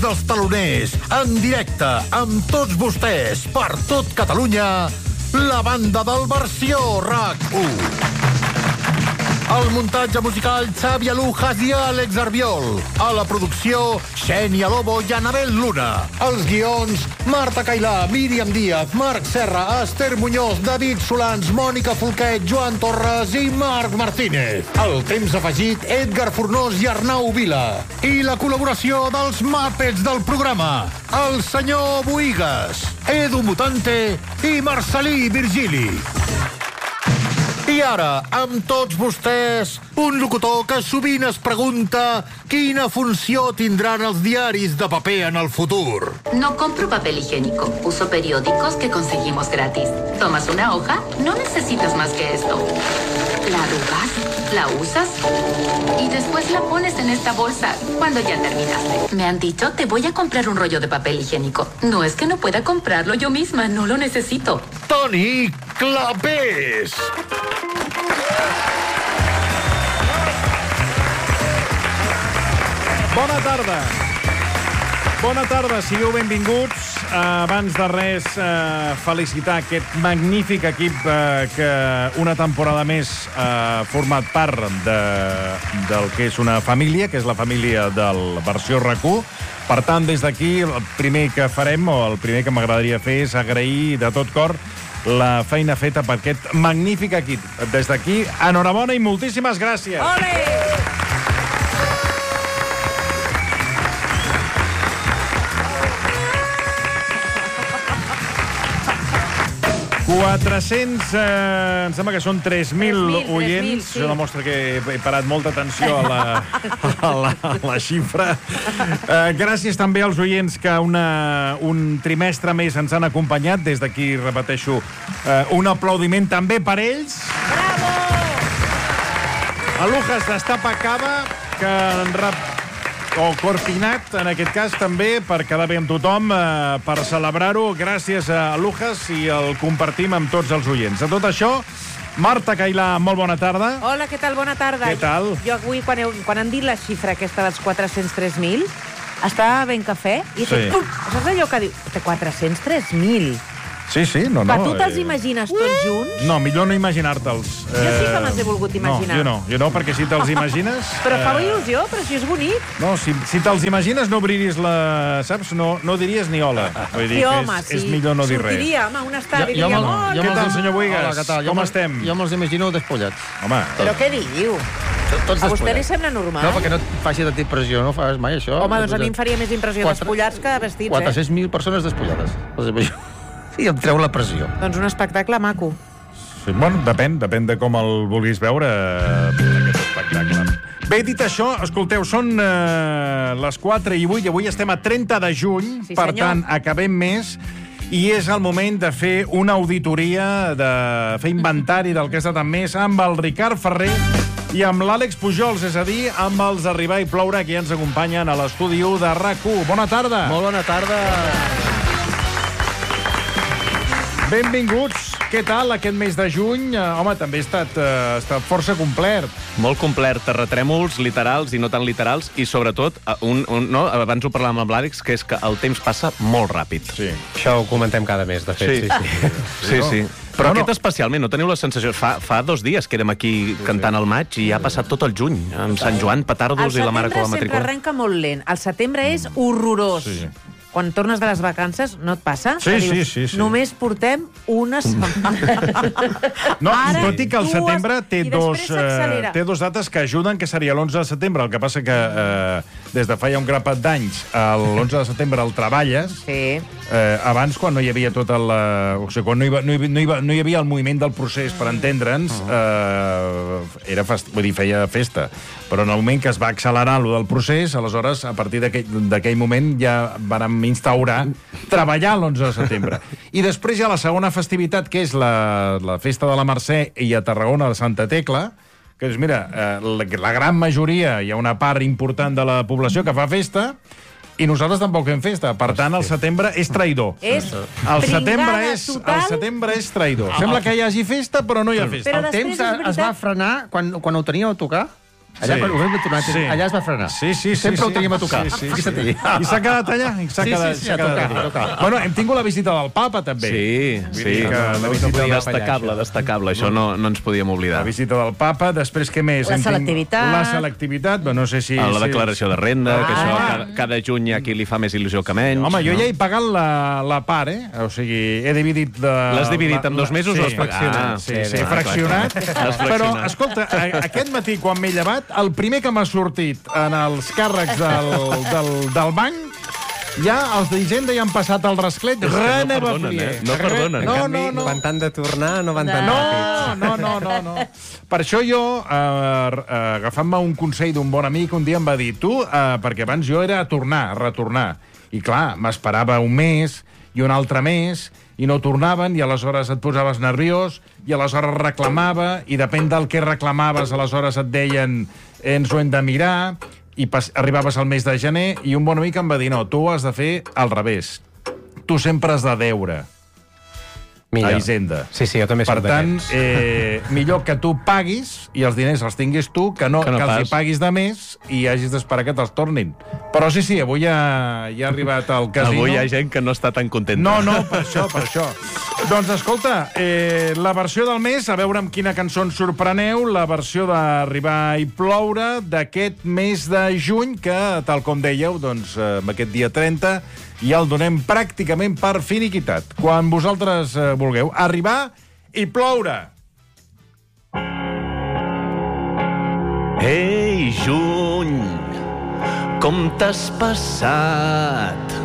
dels taloners, en directe, amb tots vostès, per tot Catalunya, la banda del Versió RAC1. El muntatge musical, Xavi Alujas i Àlex Arbiol. A la producció, Xènia Lobo i Anabel Luna. Els guions, Marta Cailà, Míriam Díaz, Marc Serra, Esther Muñoz, David Solans, Mònica Folquet, Joan Torres i Marc Martínez. El temps afegit, Edgar Fornós i Arnau Vila. I la col·laboració dels Muppets del programa, el senyor Boigas, Edu Mutante i Marcelí Virgili. I ara, amb tots vostès, un locutor que sovint es pregunta quina funció tindran els diaris de paper en el futur. No compro papel higiénico, uso periódicos que conseguimos gratis. Tomas una hoja, no necesitas más que esto. La arrugas, la usas y después la pones en esta bolsa cuando ya terminaste. Me han dicho, te voy a comprar un rollo de papel higiénico. No es que no pueda comprarlo yo misma, no lo necesito. Toni Clapés. Bona tarda. Bona tarda, sigueu benvinguts. Abans de res, felicitar aquest magnífic equip que una temporada més ha format part del que és una família, que és la família del Versió RAC1. Per tant, des d'aquí, el primer que farem, o el primer que m'agradaria fer, és agrair de tot cor la feina feta per aquest magnífic equip. Des d'aquí, enhorabona i moltíssimes gràcies. Ole! 400, em sembla que són 3.000 oients. Sí. Això demostra que he parat molta atenció a la xifra. Gràcies també als oients que un trimestre més ens han acompanyat. Des d'aquí, repeteixo, un aplaudiment també per ells. Bravo! Alujas destapa cava, o Cortinat, en aquest cas, també, per quedar bé amb tothom, per celebrar-ho. Gràcies a Alujas i el compartim amb tots els oients. A tot això, Marta Cailà, molt bona tarda. Hola, què tal? Bona tarda. Què tal? Jo avui, quan han dit la xifra aquesta dels 403.000, estava ben cafè i he dit, saps allò que diu? 403.000. Sí, no. Que tu te'ls imagines tots junts? No, millor no imaginar-te'ls. Jo sí que me'ls he volgut imaginar. No, jo no, perquè si te'ls imagines... Però fa il·lusió, però si és bonic. No, si te'ls imagines no obriries la... Saps? No diries ni hola. Vull dir que és millor no dir res. Sortiria, home, un estat i diria molt. Què tal, senyor Boigas? Hola, què tal? Com estem? Jo me'ls imagino despullats. Home. Però què diu? Tots A vostè li sembla normal? No, perquè no et faci tanta impressió, no fas mai això. Home, doncs a mi em faria més impressió despullats que vestits, 400.000 persones despullades. I em treu la pressió. Doncs un espectacle maco. Sí, bueno, depèn de com el vulguis veure, aquest espectacle. Bé, dit això, escolteu, són les 4:08 i avui estem a 30 de juny, Sí, per senyor. tant, acabem més, i és el moment de fer una auditoria, de fer inventari del que ha estat en més, amb el Ricard Ferrer i amb l'Àlex Pujols, és a dir, amb els Arribar i Ploure, que ja ens acompanyen a l'estudi 1 de RAC1. Bona tarda. Molt bona tarda. Benvinguts. Què tal aquest mes de juny? Home, també ha estat força complet. Molt complet, terratrèmols literals i no tan literals, i sobretot, no, abans ho parlàvem amb l'Àlex, que és que el temps passa molt ràpid. Sí. Això ho comentem cada mes, de fet. Sí. Però aquest especialment, no teniu la sensació... Fa 2 dies que érem aquí cantant al maig i ja ha passat tot el juny, amb Sant Joan, petardos i la mare que va El setembre sempre matricular. arrenca molt lent. El setembre és horrorós. Sí. Quan tornes de les vacances, no et passa? Sí, Que dius, sí. Només portem una setmana. No, Ara, tot i que el dues, setembre té i després s'accelera. dos dates que ajuden, que seria l'11 de setembre. El que passa que des de fa ja un grapat d'anys, l'11 de setembre el treballes. Sí. Abans, quan no hi havia tot el... O sigui, quan no hi havia el moviment del procés, per entendre'ns, feia festa. Però en el moment que es va accelerar lo del procés, aleshores, a partir d'aquell moment ja vàrem instaurar treballar l'11 de setembre. I després hi ha la segona festivitat, que és la festa de la Mercè i a Tarragona de Santa Tecla, que és, mira, la gran majoria, hi ha una part important de la població que fa festa, i nosaltres tampoc fem festa. Per tant, el setembre és traïdor. És El setembre total. és traïdor. Sembla que hi hagi festa, però no hi ha festa. Però El després temps és veritat- es va frenar quan ho teníeu a tocar? Allà, quan ho vam tornar, allà es va frenar. Sí. Sempre ho teníem a tocar. Sí. Fixa't-hi. I s'ha quedat allà? Sí, a tocar. Bueno, hem tingut la visita del papa, també. Sí. Destacable. Això no ens podíem oblidar. La visita del papa, després què més? La selectivitat. La selectivitat, no sé si... La declaració de renda, que això cada juny hi ha qui li fa més il·lusió que menys. Home, jo ja he pagat la part, O sigui, he dividit... L'has dividit en 2 mesos o has fraccionat? Sí, fraccionat. Però, escolta, aquest matí, quan m'he llevat, el primer que m'ha sortit en els càrrecs del banc, ja els d'Hisenda ja han passat el rasclet. No perdonen. No. Quan t'han de tornar, no van tan ràpids. No. Per això jo, agafant-me un consell d'un bon amic, un dia em va dir, tu, perquè abans jo era retornar. I clar, m'esperava un mes i un altre mes, i no tornaven, i aleshores et posaves nerviós, i aleshores reclamava, i depèn del que reclamaves, aleshores et deien ens ho hem de mirar, i arribaves al mes de gener, i un bon amic em va dir, no, tu ho has de fer al revés. Tu sempre has de deure a Hisenda. Sí, jo també soc d'aquests. Per tant, millor que tu paguis i els diners els tinguis tu, que els hi paguis de més i hagis d'esperar que te'ls tornin. Però sí, avui ja ha arribat al casino. Avui hi ha gent que no està tan contenta. No, per això. Doncs escolta, la versió del mes, a veure amb quina cançó ens sorpreneu, la versió d'Arribar i ploure d'aquest mes de juny, que, tal com dèieu, doncs, aquest dia 30, ja el donem pràcticament per finiquitat. Quan vosaltres vulgueu. Arribar i ploure. Ei, juny, com t'has passat?